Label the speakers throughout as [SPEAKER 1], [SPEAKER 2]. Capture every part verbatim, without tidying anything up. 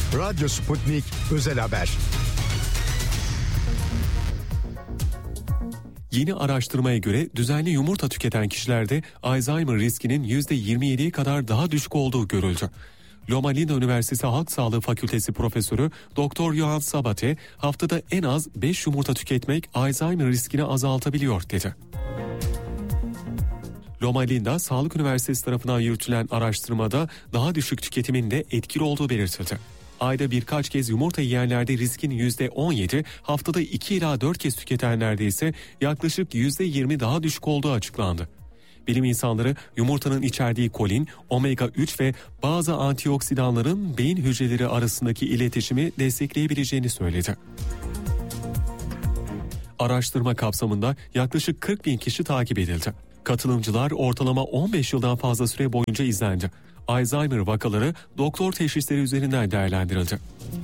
[SPEAKER 1] Radyo Sputnik Özel Haber.
[SPEAKER 2] Yeni araştırmaya göre düzenli yumurta tüketen kişilerde Alzheimer riskinin yüzde yirmi yediye kadar daha düşük olduğu görüldü. Loma Linda Üniversitesi Halk Sağlığı Fakültesi Profesörü Doktor Johan Sabate, haftada en az beş yumurta tüketmek Alzheimer riskini azaltabiliyor dedi. Loma Linda Sağlık Üniversitesi tarafından yürütülen araştırmada daha düşük tüketimin de etkili olduğu belirtildi. Ayda birkaç kez yumurta yiyenlerde riskin yüzde on yedi, haftada iki ila dört kez tüketenlerde ise yaklaşık yüzde yirmi daha düşük olduğu açıklandı. Bilim insanları yumurtanın içerdiği kolin, omega üç ve bazı antioksidanların beyin hücreleri arasındaki iletişimi destekleyebileceğini söyledi. Araştırma kapsamında yaklaşık kırk bin kişi takip edildi. Katılımcılar ortalama on beş yıldan fazla süre boyunca izlendi. Alzheimer vakaları doktor teşhisleri üzerinden değerlendirildi.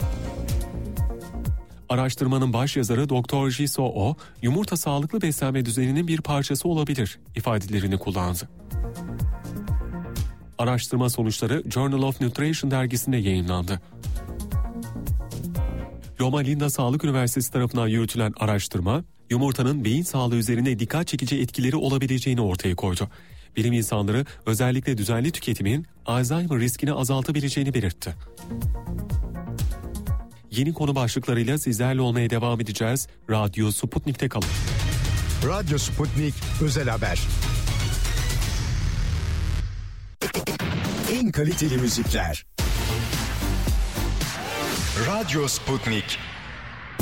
[SPEAKER 2] Araştırmanın başyazarı Doktor Jisoo Oh, yumurta sağlıklı beslenme düzeninin bir parçası olabilir ifadelerini kullandı. Araştırma sonuçları Journal of Nutrition dergisinde yayınlandı. Loma Linda Sağlık Üniversitesi tarafından yürütülen araştırma, yumurtanın beyin sağlığı üzerine dikkat çekici etkileri olabileceğini ortaya koydu. Bilim insanları özellikle düzenli tüketimin Alzheimer riskini azaltabileceğini belirtti. Yeni konu başlıklarıyla sizlerle olmaya devam edeceğiz. Radyo Sputnik'te kalın.
[SPEAKER 1] Radyo Sputnik Özel Haber. En kaliteli müzikler. Radyo Sputnik.